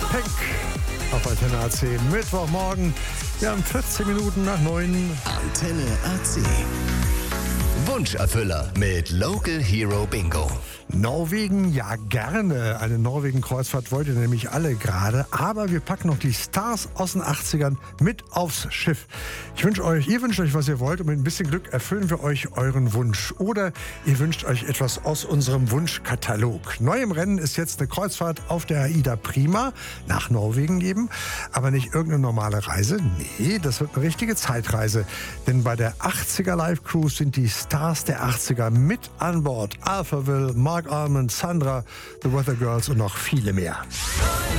Pink auf Antenne AC. Mittwochmorgen. Wir haben 14 Minuten nach 9. Antenne AC. Wunscherfüller mit Local Hero Bingo. Norwegen, ja gerne. Eine Norwegen-Kreuzfahrt wollt ihr nämlich alle gerade. Aber wir packen noch die Stars aus den 80ern mit aufs Schiff. Ihr wünscht euch, was ihr wollt. Und mit ein bisschen Glück erfüllen wir euch euren Wunsch. Oder ihr wünscht euch etwas aus unserem Wunschkatalog. Neu im Rennen ist jetzt eine Kreuzfahrt auf der AIDA Prima nach Norwegen geben. Aber nicht irgendeine normale Reise. Nee, das wird eine richtige Zeitreise. Denn bei der 80er Live Cruise sind die Stars der 80er mit an Bord. Alphaville, Mark Almond, Sandra, The Weather Girls und noch viele mehr.